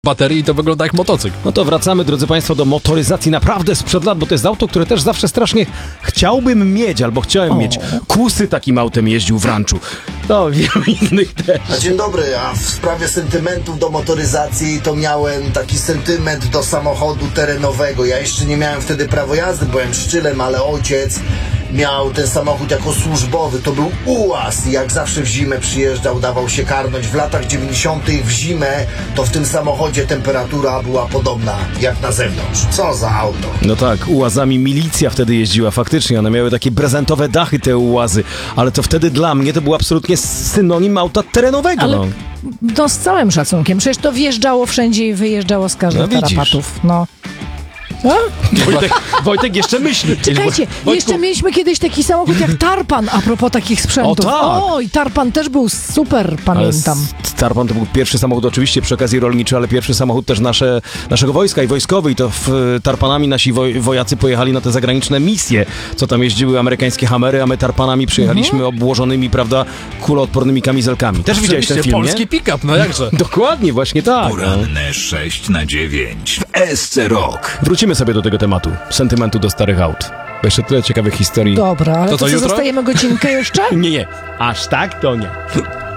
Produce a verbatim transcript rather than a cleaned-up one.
baterii to wygląda jak motocykl. No to wracamy, drodzy Państwo, do motoryzacji naprawdę sprzed lat, bo to jest auto, które też zawsze strasznie chciałbym mieć, albo chciałem o. mieć. Kusy takim autem jeździł w ranczu. No, wielu innych też. A dzień dobry, a w sprawie sentymentów do motoryzacji to miałem taki sentyment do samochodu terenowego. Ja jeszcze nie miałem wtedy prawa jazdy, byłem szczylem, ale ojciec miał ten samochód jako służbowy. To był ułaz i jak zawsze w zimę przyjeżdżał, dawał się karnąć. W latach dziewięćdziesiątych w zimę to w tym samochodzie temperatura była podobna jak na zewnątrz. Co za auto. No tak, ułazami milicja wtedy jeździła, faktycznie. One miały takie prezentowe dachy, te ułazy. Ale to wtedy dla mnie to był absolutnie synonim auta terenowego. Ale no. no z całym szacunkiem, przecież to wjeżdżało wszędzie i wyjeżdżało z każdych No widzisz. tarapatów. No. No? Wojtek, Wojtek jeszcze myśli. Czekajcie, Wojtku, jeszcze mieliśmy kiedyś taki samochód jak Tarpan, a propos takich sprzętów. O, tak. O, i Tarpan też był super, pamiętam. Ale Tarpan to był pierwszy samochód, oczywiście przy okazji rolniczy, ale pierwszy samochód też nasze, naszego wojska i wojskowy. I to w Tarpanami nasi woj, wojacy pojechali na te zagraniczne misje, co tam jeździły amerykańskie Hamery, a my Tarpanami przyjechaliśmy mhm. obłożonymi, prawda, kuloodpornymi kamizelkami. Też widziałeś ten film, polski nie? pick-up, no jakże. Dokładnie, właśnie tak. Poranne sześć na dziewięć w S C Rock. Wrócimy sobie do tego tematu, sentymentu do starych aut. Bo jeszcze tyle ciekawych historii. Dobra, ale To to, co, co jutro? zostajemy godzinkę jeszcze? Nie, nie, aż tak to nie.